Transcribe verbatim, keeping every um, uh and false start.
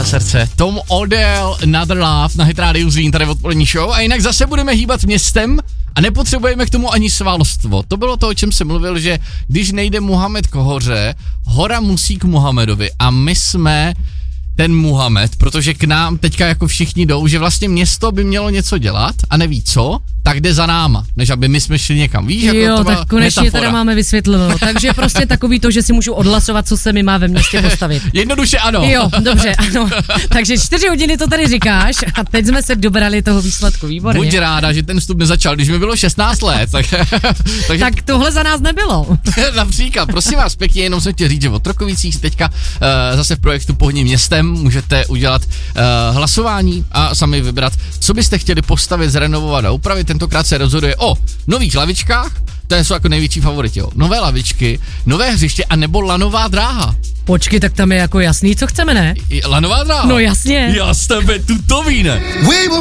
za srdce. Tom Odell, Another Love na Hit Radio Zlín, tady odpolední show. A jinak zase budeme hýbat městem a nepotřebujeme k tomu ani svalstvo. To bylo to, o čem jsem mluvil, že když nejde Muhamed k hoře, hora musí k Muhamedovi. A my jsme ten Muhamed, protože k nám teďka jako všichni jdou, že vlastně město by mělo něco dělat a neví co, tak jde za náma, než aby my jsme šli někam, víš? Jako jo, to tak konečně metafora. Teda máme vysvětleno, takže prostě takový to, že si můžu odhlasovat, co se mi má ve městě postavit. Jednoduše ano. Jo, dobře, ano. Takže čtyři hodiny to tady říkáš a teď jsme se dobrali toho výsledku, výborně. Buď ráda, že ten vstup nezačal, když mi bylo šestnáct let, tak... takže, tak tohle za nás nebylo. Například, prosím vás pěkně, jenom jsem chtěl říct, že v Otrokovicích teďka uh, zase v projektu Pohni městem můžete udělat uh, hlasování a sami vybrat, co byste chtěli postavit, zrenovovat a upravit. Tentokrát se rozhoduje o nových lavičkách, to jsou jako největší favoriti, jo. Nové lavičky, nové hřiště a nebo lanová dráha. Počkej, tak tam je jako jasný, co chceme, ne? Lanová dráha? No jasně. Já z tebe tutový, ne?